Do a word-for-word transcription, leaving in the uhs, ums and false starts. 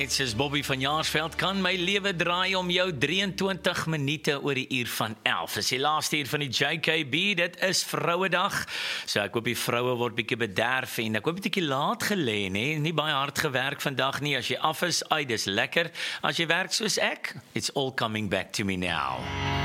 Nights is Bobby van Jaarsveld. Kan my lewe draai om jou drieëntwintig minute oor die uur van elf. Dis die laaste uur van die J K B. Dit is Vrouedag. So ek hoop die vroue word bietjie bederf en ek hoop bietjie laat gelê, nee, nie baie hard gewerk vandag nie. As jy af is, ai, dis lekker. As jy werk soos ek, it's all coming back to me now.